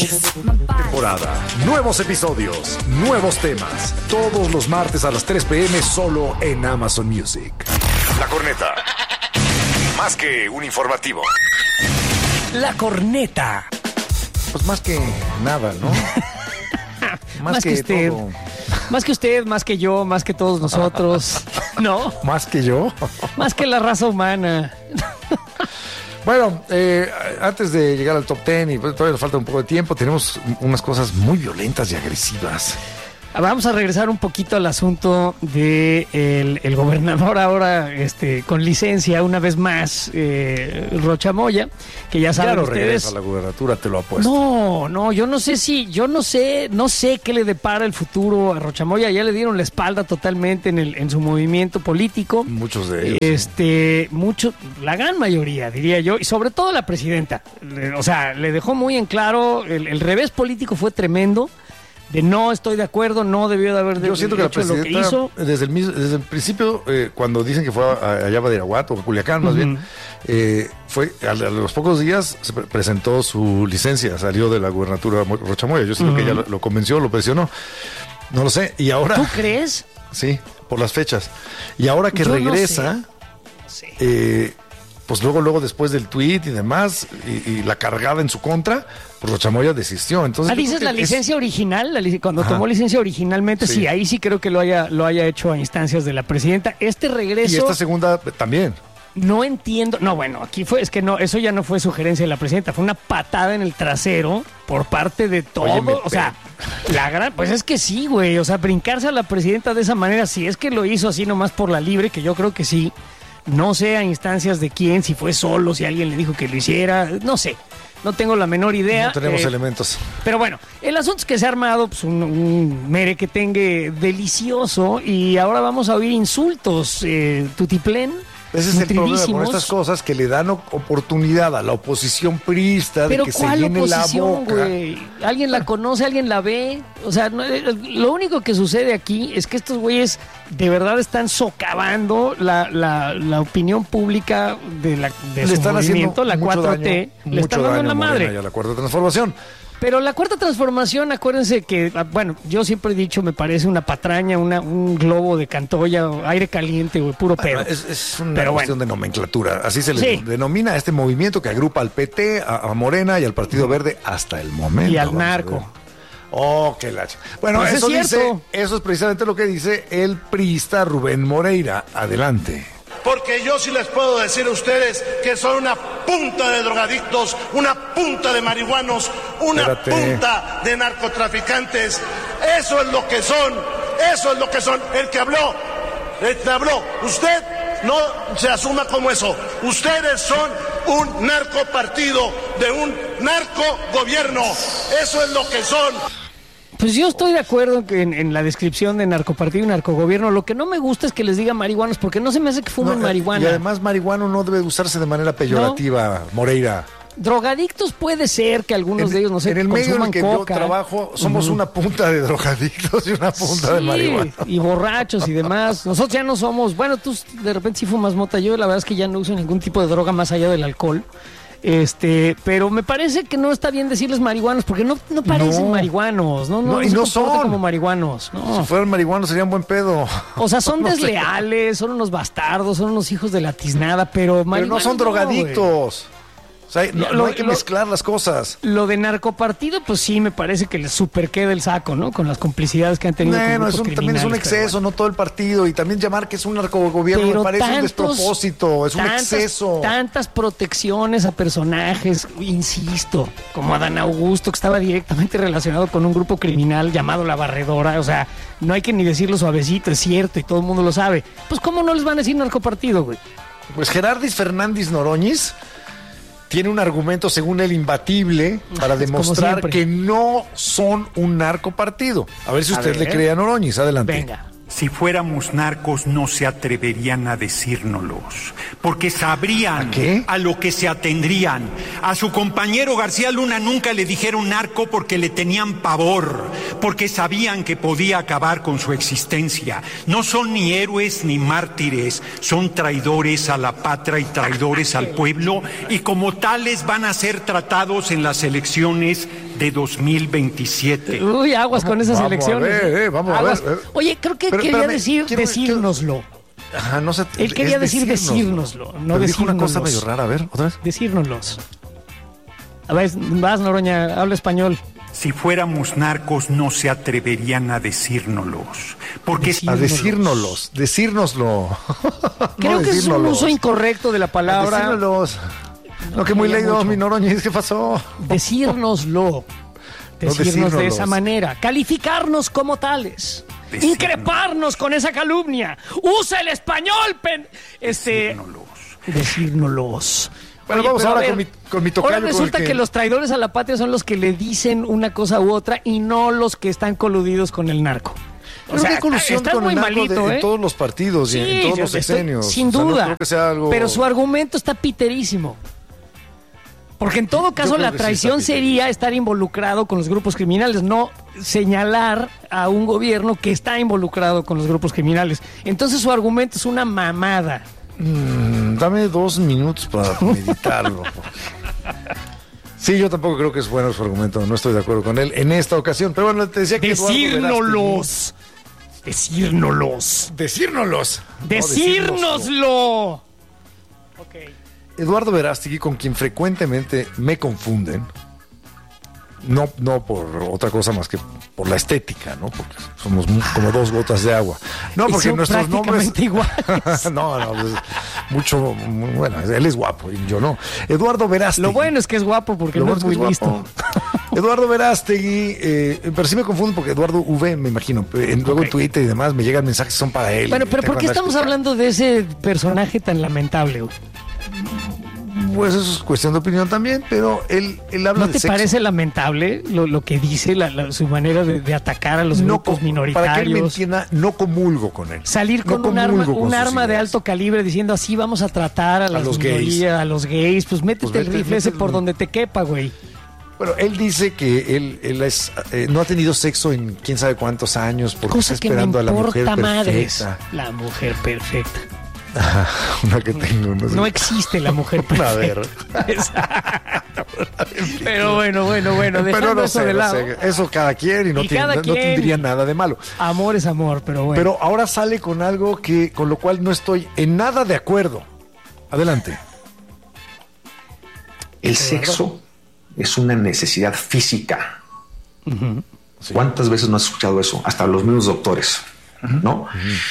Temporada, nuevos episodios, nuevos temas. Todos los martes a las 3 p.m. solo en Amazon Music. La Corneta. Más que un informativo. La Corneta. Pues más que nada, ¿no? Más que usted. todo. Más que usted, más que yo, más que todos nosotros. ¿No? ¿Más que yo? Más que la raza humana. Bueno, antes de llegar al top 10, y todavía nos falta un poco de tiempo, tenemos unas cosas muy violentas y agresivas. Vamos a regresar un poquito al asunto de el gobernador ahora con licencia una vez más, Rocha Moya, que ya saben no ustedes. regresa a la gubernatura, te lo apuesto. No, yo no sé qué le depara el futuro a Rocha Moya. Ya le dieron la espalda totalmente en su movimiento político. Muchos de ellos. La gran mayoría, diría yo, y sobre todo la presidenta. O sea, le dejó muy en claro, el revés político fue tremendo. De no estoy de acuerdo, no debió de haber Yo siento que la hecho lo que presidenta, hizo. desde el principio, cuando dicen que fue allá a Badiraguato o a Culiacán, más bien, fue a los pocos días se presentó su licencia, salió de la gubernatura Rocha Moya. Yo siento que ella lo convenció, lo presionó. No lo sé. Y ahora. ¿Tú crees? Sí, por las fechas. Y ahora que Yo regresa, no sé. pues luego después del tuit y demás, y la cargada en su contra, pues Rocha Moya desistió. Entonces, dices la licencia original, cuando tomó licencia originalmente, sí, ahí sí creo que lo haya hecho a instancias de la presidenta. Este regreso. Y esta segunda también. No entiendo. No, bueno, eso ya no fue sugerencia de la presidenta, fue una patada en el trasero por parte de todo. Oye, o sea, pues es que sí, güey. O sea, brincarse a la presidenta de esa manera, si es que lo hizo así nomás por la libre, que yo creo que sí. No sé a instancias de quién, si fue solo, si alguien le dijo que lo hiciera, no sé. No tengo la menor idea. No tenemos elementos. Pero bueno, el asunto es que se ha armado pues, un merequetengue delicioso y ahora vamos a oír insultos, tutiplén. Ese es el problema con estas cosas, que le dan oportunidad a la oposición priista de que se llene la boca. Güey? ¿Alguien la conoce? ¿Alguien la ve? O sea, lo único que sucede aquí es que estos güeyes de verdad están socavando la opinión pública de su movimiento, la 4T. Le están dando en la madre. A la Cuarta Transformación. Pero la Cuarta Transformación, acuérdense que, bueno, yo siempre he dicho, me parece una patraña, un globo de Cantoya, aire caliente, güey, puro pedo. Es una cuestión de nomenclatura. Así se le denomina a este movimiento que agrupa al PT, a Morena y al Partido Verde hasta el momento. Y al narco. Oh, qué lacha. Bueno, pues eso es precisamente lo que dice el priista Rubén Moreira. Adelante. Porque yo sí les puedo decir a ustedes que son una punta de drogadictos, una punta de marihuanos, una punta de narcotraficantes. Eso es lo que son, eso es lo que son. El que habló, usted no se asuma como eso. Ustedes son un narcopartido de un narcogobierno. Eso es lo que son. Pues yo estoy de acuerdo en la descripción de narcopartido y narcogobierno. Lo que no me gusta es que les diga marihuanos, porque no se me hace que fumen marihuana. Y además marihuano no debe usarse de manera peyorativa, Moreira. Drogadictos puede ser que algunos de ellos, no sé, en el medio en el que coca. yo trabajo, somos una punta de drogadictos y una punta de marihuana. Y borrachos y demás. Nosotros ya no somos, bueno, tú de repente sí fumas mota. Yo la verdad es que ya no uso ningún tipo de droga más allá del alcohol. Pero me parece que no está bien decirles marihuanos, porque no parecen marihuanos, no y no son como marihuanos. No. Si fueran marihuanos serían buen pedo. O sea, son desleales, son unos bastardos, son unos hijos de la tiznada, pero no son drogadictos. O sea, no hay que mezclar las cosas. Lo de narcopartido, pues sí, me parece que les super queda el saco, ¿no? Con las complicidades que han tenido con grupos también es un exceso, no todo el partido. Y también llamar que es un narcogobierno me parece un despropósito, es un exceso. Tantas protecciones a personajes, insisto, como Adán Augusto, que estaba directamente relacionado con un grupo criminal llamado La Barredora. O sea, no hay que ni decirlo suavecito, es cierto, y todo el mundo lo sabe. Pues, ¿cómo no les van a decir narcopartido, güey? Pues Gerardis Fernández Noroñiz tiene un argumento, según él, imbatible para demostrar que no son un narcopartido. A ver si usted le cree a Noroñiz. Adelante. Venga. Si fuéramos narcos no se atreverían a decírnoslos, porque sabrían a lo que se atendrían. A su compañero García Luna nunca le dijeron narco porque le tenían pavor, porque sabían que podía acabar con su existencia. No son ni héroes ni mártires, son traidores a la patria y traidores al pueblo, y como tales van a ser tratados en las elecciones de 2027. Uy, aguas con esas elecciones. Vamos a ver. Oye, creo que quería decir decírnoslo. Ajá, no sé. Él quería decir decírnoslo, no decírnoslo. Dijo una cosa medio rara, a ver, otra vez. Decírnoslos. A ver, vas, Noroña, habla español. Si fuéramos narcos no se atreverían a decírnoslos. Porque decírnoslo. Creo que es un uso incorrecto de la palabra. Decírnoslos. No, que muy leído, mi Noroña, ¿qué pasó? Decírnoslo. Decirnos de esa manera. Calificarnos como tales. Increparnos con esa calumnia. Usa el español, Decírnoslos. Bueno, vamos ahora con mi tocayo. Ahora resulta que los traidores a la patria son los que le dicen una cosa u otra y no los que están coludidos con el narco. Creo que hay colusión con el narco en todos los partidos y en todos los sexenios. Sin duda, no creo que sea algo... pero su argumento está piterísimo. Porque en todo caso la traición sería estar involucrado con los grupos criminales, no señalar a un gobierno que está involucrado con los grupos criminales. Entonces su argumento es una mamada. Dame 2 minutos para meditarlo. Sí, yo tampoco creo que es bueno su argumento, no estoy de acuerdo con él en esta ocasión. Pero bueno, te decía que Decírnoslos. Ok. Eduardo Verástegui, con quien frecuentemente me confunden, no por otra cosa más que por la estética, ¿no? Porque somos como 2 gotas de agua. No, porque son nuestros nombres iguales. no, pues, mucho, bueno, él es guapo y yo no. Eduardo Verástegui. Lo bueno es que es guapo porque no es muy listo. Eduardo Verástegui, pero sí me confundo porque Eduardo V, me imagino. Luego en Twitter y demás me llegan mensajes que son para él. Bueno, pero ¿por qué estamos hablando de ese personaje tan lamentable? Pues eso es cuestión de opinión también, pero él habla de ¿No te sexo. parece lamentable lo que dice, su manera de atacar a los grupos minoritarios? Para que él me entienda, no comulgo con él. Salir con un arma de alto calibre diciendo así vamos a tratar a las minorías, a los gays, pues métete el rifle ese por donde te quepa, güey. Bueno, él dice que él no ha tenido sexo en quién sabe cuántos años porque cosa está esperando a la mujer perfecta. Madres, la mujer perfecta. Una que tengo, no sé. No existe la mujer perfecta. A ver. Pero bueno, dejando no eso sé, de lado. Eso cada quien y no tendría nada de malo. Amor es amor, pero bueno. Pero ahora sale con algo con lo cual no estoy en nada de acuerdo. Adelante. El sexo es una necesidad física. Uh-huh. Sí. ¿Cuántas veces no has escuchado eso? Hasta los mismos doctores, ¿no?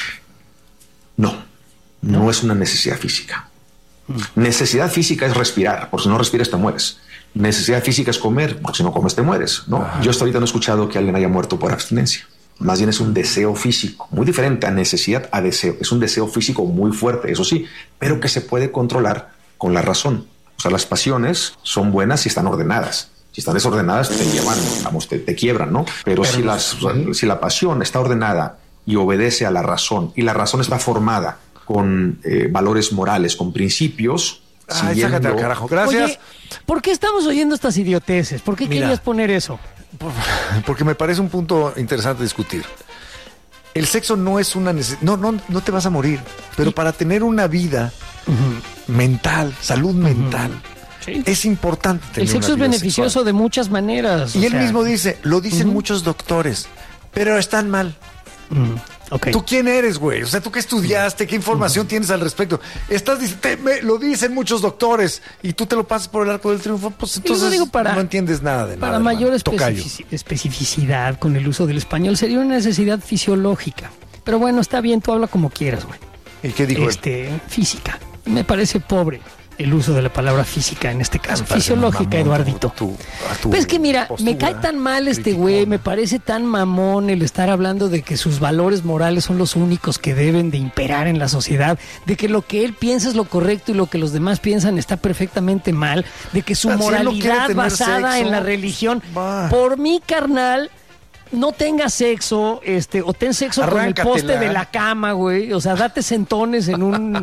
No es una necesidad física. Necesidad física es respirar, porque si no respiras te mueres. Necesidad física es comer, porque si no comes te mueres, ¿no? Yo hasta ahorita no he escuchado que alguien haya muerto por abstinencia. Más bien es un deseo físico, muy diferente a necesidad a deseo. Es un deseo físico muy fuerte, eso sí, pero que se puede controlar con la razón. O sea, las pasiones son buenas si están ordenadas. Si están desordenadas te llevan, vamos, te quiebran, ¿no? Pero si la pasión está ordenada y obedece a la razón, y la razón está formada con valores morales, con principios. Sácate al carajo. Gracias. Oye, ¿por qué estamos oyendo estas idioteces? ¿Por qué querías poner eso? Porque me parece un punto interesante discutir. El sexo no es una necesidad. No te vas a morir. Pero para tener una vida mental, salud mental, es importante tener el sexo una vida es beneficioso sexual de muchas maneras. Y él mismo dice, lo dicen muchos doctores, pero están mal. Okay. ¿Tú quién eres, güey? O sea, ¿tú qué estudiaste? ¿Qué información tienes al respecto? Lo dicen muchos doctores y tú te lo pasas por el arco del triunfo, pues entonces no entiendes nada de nada. Para mayor especificidad con el uso del español sería una necesidad fisiológica. Pero bueno, está bien, tú habla como quieras, güey. ¿Y qué dijo él? Física. Me parece pobre el uso de la palabra física en este caso. Fisiológica, Eduardito. Pues es que mira, me cae tan mal este güey, me parece tan mamón el estar hablando de que sus valores morales son los únicos que deben de imperar en la sociedad, de que lo que él piensa es lo correcto y lo que los demás piensan está perfectamente mal, de que su moralidad basada en la religión, por mi carnal, no tengas sexo, o ten sexo con el poste de la cama, güey, o sea, date sentones en un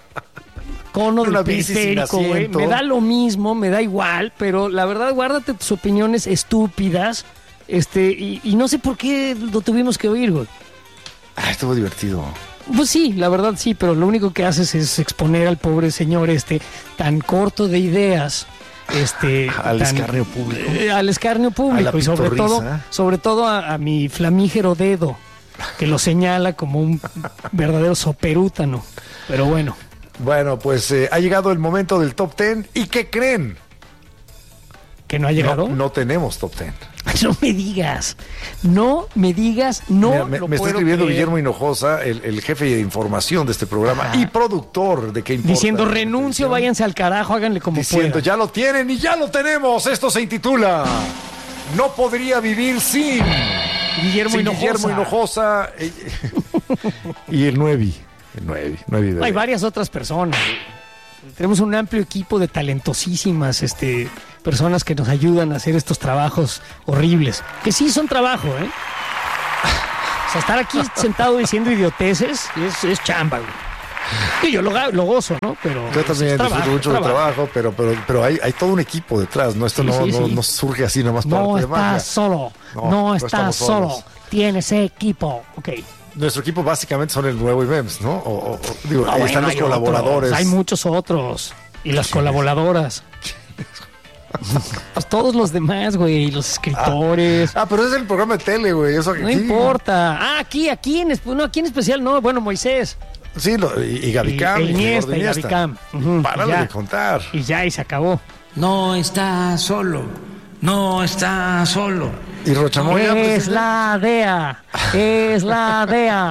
cono del periférico, güey. Me da lo mismo, me da igual, pero la verdad, guárdate tus opiniones estúpidas, y no sé por qué lo tuvimos que oír, güey. Estuvo divertido. Pues sí, la verdad sí, pero lo único que haces es exponer al pobre señor tan corto de ideas, al escarnio público. Al escarnio público y sobre todo a mi flamígero dedo, que lo señala como un verdadero soperútano. Pero bueno. Bueno, pues ha llegado el momento del top 10. ¿Y qué creen? ¿Que no ha llegado? No tenemos top 10. No me digas. No. Mira, me está escribiendo Guillermo Hinojosa, el jefe de información de este programa y productor de ¿Qué importa? Diciendo, renuncio, váyanse al carajo, háganle como diciendo, puedan. ya lo tienen y ya lo tenemos. Esto se intitula No podría vivir sin Guillermo Hinojosa y el Nuevi. Hay varias otras personas. Tenemos un amplio equipo de talentosísimas personas que nos ayudan a hacer estos trabajos horribles. Que sí son trabajo, ¿eh? O sea, estar aquí sentado diciendo idioteces es chamba, güey. Y yo lo gozo, ¿no? Pero yo también disfruto mucho del trabajo, pero hay todo un equipo detrás, ¿no? Esto no surge así nomás para no estás solo, no estás solo. Tienes equipo, ok. Nuestro equipo básicamente son el Nuevo IMEMS, ¿no? Están los colaboradores. Hay muchos otros. Y las colaboradoras. Pues todos los demás, güey. Los escritores. Pero ese es el programa de tele, güey. Eso no importa. Aquí en especial, no. Bueno, Moisés. Sí, y Gabicam. Y Gabicam. Párale de contar. Y se acabó. No está solo. Y Rochamoya es la DEA. La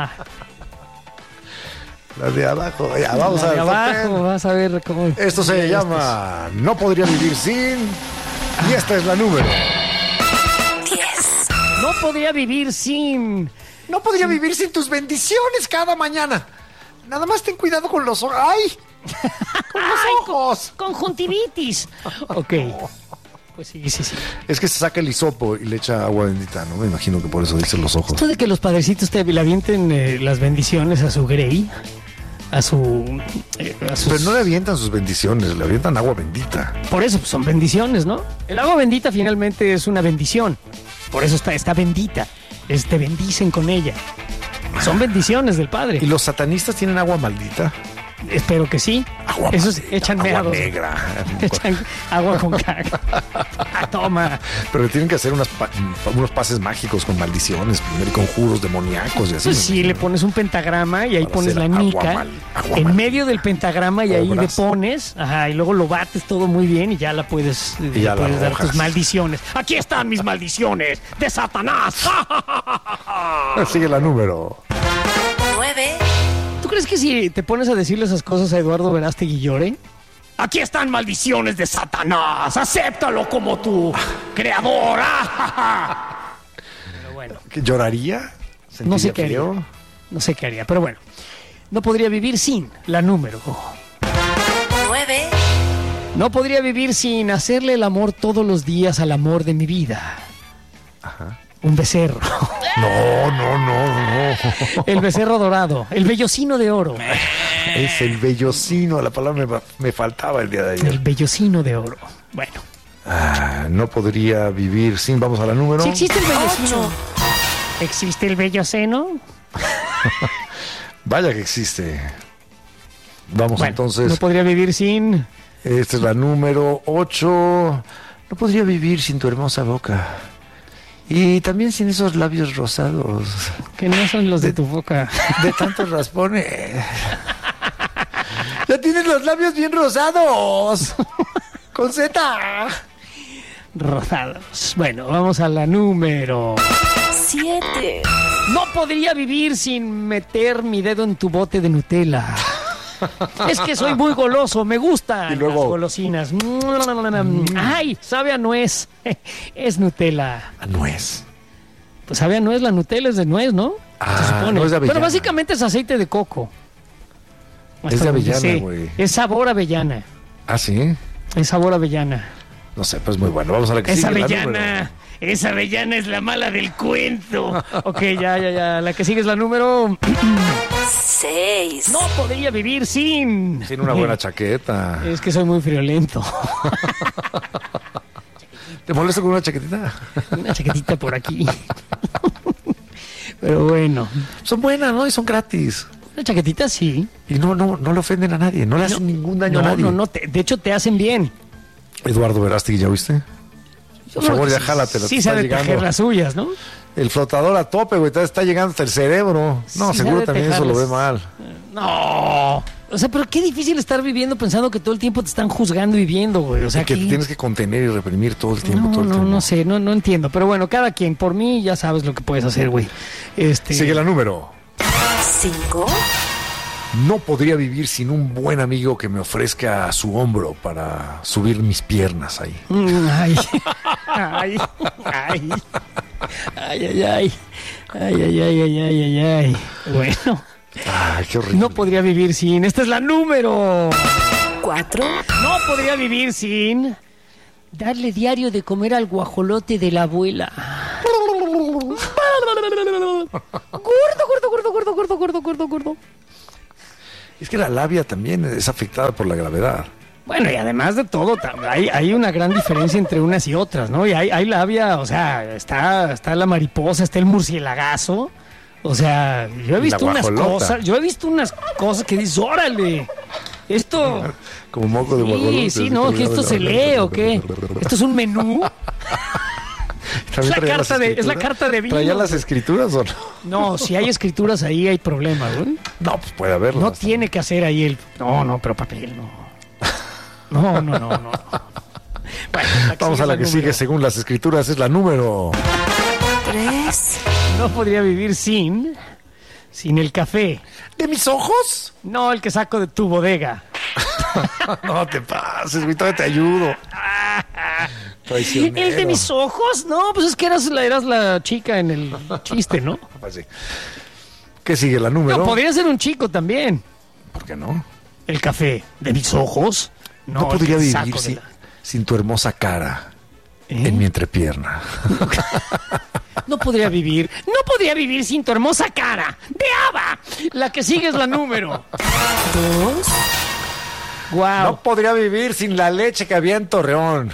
de abajo. Ya, vamos a ver. Vas a ver cómo. Esto se llama No podría vivir sin. Y esta es la número 10. No podría vivir sin tus bendiciones cada mañana. Nada más ten cuidado con los ojos. ¡Ay! Con los ojos. Conjuntivitis. Ok. Pues sí. Es que se saca el hisopo y le echa agua bendita, ¿no? Me imagino que por eso dice los ojos. Esto de que los padrecitos le avienten las bendiciones a su Grey, a sus... Pero no le avientan sus bendiciones, le avientan agua bendita. Por eso, pues, son bendiciones, ¿no? El agua bendita finalmente es una bendición. Por eso está bendita. Te bendicen con ella. Son bendiciones del Padre. ¿Y los satanistas tienen agua maldita? Espero que sí. Esos echan agua meados. Negra. Echan agua con caca. Toma. Pero tienen que hacer unos pases mágicos con maldiciones, primero y conjuros demoníacos y así. Pues sí, le pones un pentagrama y ahí pones la nica en medio del pentagrama y ahí le pones, y luego lo bates todo muy bien y ya la puedes dar tus maldiciones. Aquí están mis maldiciones de Satanás. Sigue la número 9. ¿Tú crees que si te pones a decirle esas cosas a Eduardo Verástegui llore? Aquí están maldiciones de Satanás. Acéptalo como tu creador. Pero bueno. ¿Lloraría? No sé qué haría. No sé qué haría, pero bueno. No podría vivir sin la número 9. No podría vivir sin hacerle el amor todos los días al amor de mi vida. Ajá. Un becerro. No. El becerro dorado. El vellocino de oro. Es el vellocino. La palabra me faltaba el día de ayer. El vellocino de oro. Bueno. No podría vivir sin. Vamos a la número. Sí existe el vellocino. ¿Existe el velloceno? Vaya que existe. Vamos entonces. No podría vivir sin. Esta es la número 8. No podría vivir sin tu hermosa boca. Y también sin esos labios rosados. Que no son los de tu boca. De tantos raspones. Ya tienes los labios bien rosados. Con Z. Rosados. Bueno, vamos a la número 7. No podría vivir sin meter mi dedo en tu bote de Nutella. Es que soy muy goloso, me gustan las golosinas. Ay, sabe a nuez. Es Nutella. ¿A nuez? Pues sabe a nuez, la Nutella es de nuez, ¿no? Se supone. No es de avellana. Pero básicamente es aceite de coco. Es de avellana, güey. Es sabor avellana. ¿Ah, sí? Es sabor avellana. No sé, pues muy bueno. Vamos a la que sigue. Es avellana. Esa avellana es la mala del cuento. Ok, ya. La que sigue es la número 6. No podría vivir sin una buena chaqueta. Es que soy muy friolento. ¿Te molesta con una chaquetita? Una chaquetita por aquí. Pero bueno. Son buenas, ¿no? Y son gratis. Una chaquetita sí. Y no le ofenden a nadie. No le hacen ningún daño a nadie. De hecho, te hacen bien. Eduardo Verástegui, ¿ya viste? Por favor, ya jálatela. Sí, sabe tejer las suyas, ¿no? El flotador a tope, güey, está llegando hasta el cerebro. No, Sí, seguro también eso lo ve mal. No. O sea, pero qué difícil estar viviendo pensando que todo el tiempo te están juzgando y viendo, güey. O sea, que te tienes que contener y reprimir todo el tiempo. No sé, no entiendo. Pero bueno, cada quien. Por mí ya sabes lo que puedes hacer, güey. Sigue la número 5. No podría vivir sin un buen amigo que me ofrezca su hombro para subir mis piernas ahí. Ay, ay, ay. Ay. Bueno. Ay, qué horrible. No podría vivir sin. Esta es la número 4. No podría vivir sin darle diario de comer al guajolote de la abuela. Gordo. Es que la labia también es afectada por la gravedad. Bueno, y además de todo, hay una gran diferencia entre unas y otras, ¿no? Y hay labia, o sea, está la mariposa, está el murcielagazo. O sea, yo he visto unas cosas que dices, órale, esto... Como moco de guajolote. Sí, no, que esto se lee o qué. Esto es un menú. Es la carta de vino. ¿Traía las escrituras o no? No, si hay escrituras ahí hay problema, güey. No, pues puede haberlo. No tiene que hacer ahí el... No, pero papel, no. No. Bueno, vamos a la que sigue según las escrituras, es la número 3. No podría vivir sin el café. ¿De mis ojos? No, el que saco de tu bodega. No te pases, güey, todavía te ayudo. Traicionero. ¿El de mis ojos? No, pues es que eras la chica en el chiste, ¿no? Pues sí. ¿Qué sigue la número? No, podría ser un chico también. ¿Por qué no? El café de mis ojos. No podría vivir sin tu hermosa cara en mi entrepierna. No podría vivir sin tu hermosa cara de Ava. La que sigue es la número 2. Wow. No podría vivir sin la leche que había en Torreón.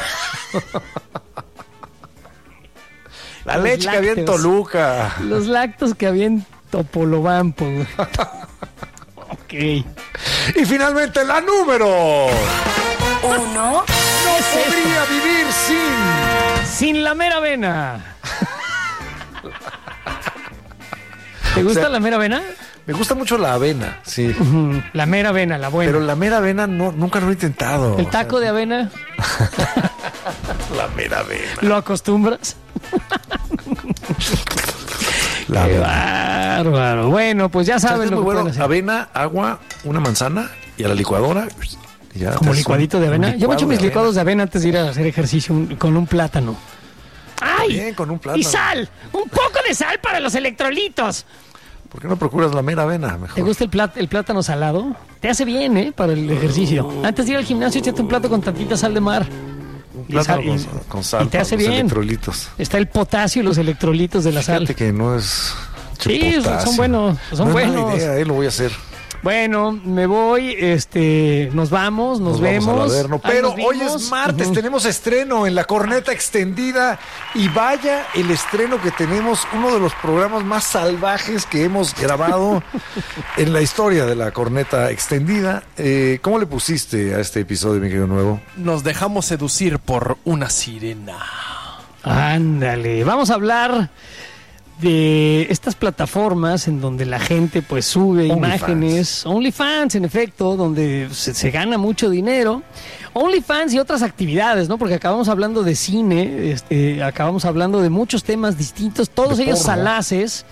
La leche que había en Toluca. Los lácteos que había en Topolobampo. Ok. Y finalmente la número 1. No podría vivir sin la mera avena. ¿Te gusta la mera avena? Me gusta mucho la avena, sí. La mera avena, la buena. Pero la mera avena nunca lo he intentado. ¿El taco de avena? La mera avena. ¿Lo acostumbras? Qué bárbaro. Bueno, pues ya saben lo que pueden hacer. Avena, agua, una manzana y a la licuadora. Ya como licuadito de avena. Yo me echo mis licuados de avena antes de ir a hacer ejercicio con un plátano. ¡Ay! Bien, con un plátano. Y sal. Un poco de sal para los electrolitos. ¿Por qué no procuras la mera avena mejor? ¿Te gusta el plátano salado? Te hace bien, para el ejercicio. Antes de ir al gimnasio, échate un plato con tantita sal de mar. Un plátano con sal. Y te hace bien. Electrolitos. Está el potasio y los electrolitos de la sal. Fíjate que no es... Sí, son buenos. Son buenos. Mala idea, lo voy a hacer. Bueno, me voy, nos vamos, nos vemos. Pero hoy es martes, tenemos estreno en La Corneta Extendida y vaya el estreno que tenemos, uno de los programas más salvajes que hemos grabado en la historia de La Corneta Extendida. ¿Cómo le pusiste a este episodio, mi querido Nuevo? Nos dejamos seducir por una sirena. Ándale, vamos a hablar de estas plataformas en donde la gente pues sube imágenes, OnlyFans en efecto, donde se gana mucho dinero, OnlyFans y otras actividades, ¿no? Porque acabamos hablando de cine, acabamos hablando de muchos temas distintos, todos ellos salaces,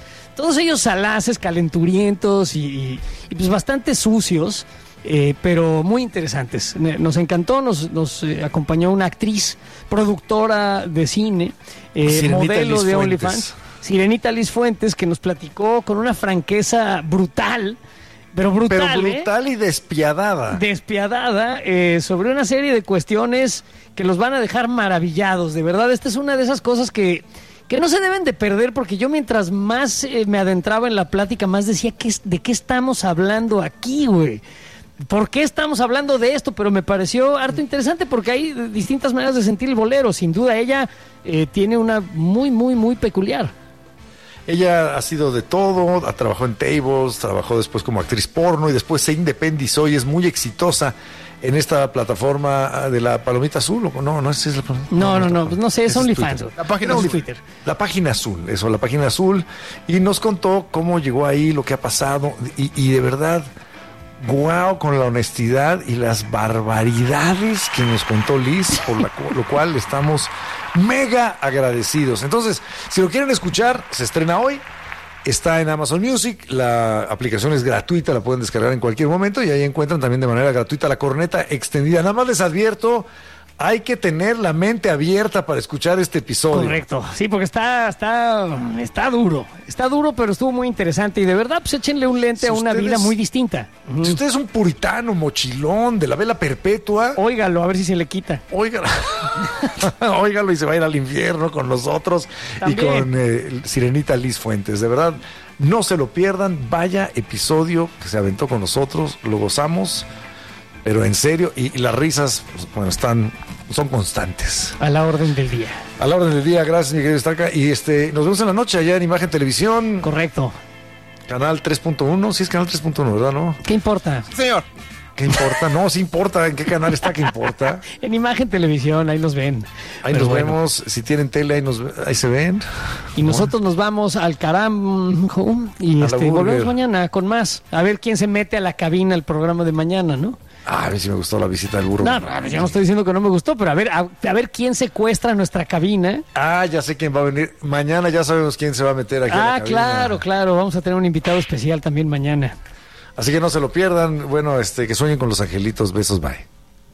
calenturientos y pues bastante sucios, pero muy interesantes. Nos encantó, nos acompañó una actriz, productora de cine, modelo de OnlyFans, Sirenita Liz Fuentes, que nos platicó con una franqueza brutal, pero brutal y despiadada. Sobre una serie de cuestiones que los van a dejar maravillados. De verdad, esta es una de esas cosas que no se deben de perder, porque yo mientras más me adentraba en la plática, más decía, ¿de qué estamos hablando aquí, güey? ¿Por qué estamos hablando de esto? Pero me pareció harto interesante porque hay distintas maneras de sentir el bolero. Sin duda, ella tiene una muy, muy, muy peculiar. Ella ha sido de todo, ha trabajado en tables, trabajó después como actriz porno y después se independizó y es muy exitosa en esta plataforma de la Palomita Azul. No es la No, pues no sé, es OnlyFans. La página azul. Twitter. La página azul, eso, la página azul. Y nos contó cómo llegó ahí, lo que ha pasado y de verdad... Guau, con la honestidad y las barbaridades que nos contó Liz, por lo cual estamos mega agradecidos. Entonces, si lo quieren escuchar, se estrena hoy, está en Amazon Music, la aplicación es gratuita, la pueden descargar en cualquier momento y ahí encuentran también de manera gratuita La Corneta Extendida. Nada más les advierto, hay que tener la mente abierta para escuchar este episodio. Correcto, sí, porque está duro, pero estuvo muy interesante y de verdad, pues échenle un lente a una vida muy distinta. Si usted es un puritano, mochilón, de la vela perpetua... Óigalo, a ver si se le quita. Óigalo y se va a ir al infierno con nosotros. También. Y con Sirenita Liz Fuentes. De verdad, no se lo pierdan, vaya episodio que se aventó con nosotros, lo gozamos... Pero en serio, y las risas, bueno, son constantes. A la orden del día. A la orden del día, gracias, mi querido Starka. Y nos vemos en la noche allá en Imagen Televisión. Correcto. Canal 3.1, sí es canal 3.1, ¿verdad? ¿No? ¿Qué importa? Señor. ¿Qué importa? No, sí importa. ¿En qué canal está? ¿Qué importa? En Imagen Televisión, ahí nos ven. Ahí nos vemos. Si tienen tele, ahí se ven. Y nosotros nos vamos al carajo y volvemos mañana con más. A ver quién se mete a la cabina al programa de mañana, ¿no? A ver si me gustó la visita del burro. No, yo no estoy diciendo que no me gustó, pero a ver quién secuestra nuestra cabina. Ya sé quién va a venir. Mañana ya sabemos quién se va a meter aquí a la cabina. Claro. Vamos a tener un invitado especial también mañana. Así que no se lo pierdan. Bueno, que sueñen con los angelitos. Besos, bye.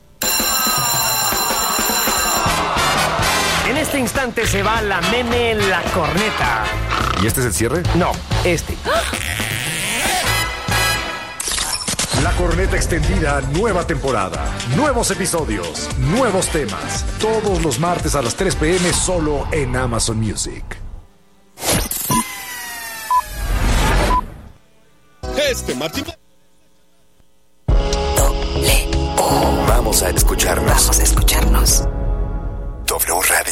En este instante se va la meme La Corneta. ¿Y este es el cierre? No, este. La Corneta Extendida, nueva temporada, nuevos episodios, nuevos temas. Todos los martes a las 3 p.m. solo en Amazon Music. Martín. Vamos a escucharnos.